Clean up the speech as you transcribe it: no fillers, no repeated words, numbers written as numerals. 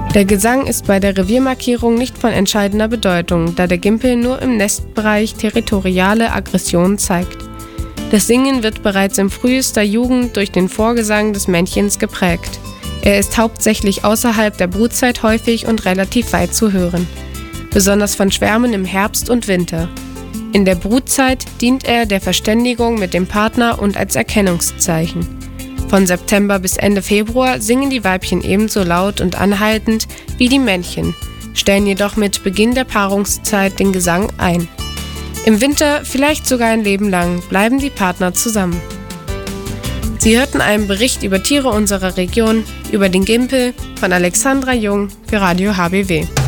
Der Gesang ist bei der Reviermarkierung nicht von entscheidender Bedeutung, da der Gimpel nur im Nestbereich territoriale Aggression zeigt. Das Singen wird bereits in frühester Jugend durch den Vorgesang des Männchens geprägt. Er ist hauptsächlich außerhalb der Brutzeit häufig und relativ weit zu hören, besonders von Schwärmen im Herbst und Winter. In der Brutzeit dient er der Verständigung mit dem Partner und als Erkennungszeichen. Von September bis Ende Februar singen die Weibchen ebenso laut und anhaltend wie die Männchen, stellen jedoch mit Beginn der Paarungszeit den Gesang ein. Im Winter, vielleicht sogar ein Leben lang, bleiben die Partner zusammen. Sie hörten einen Bericht über Tiere unserer Region, über den Gimpel von Alexandra Jung für Radio HBW.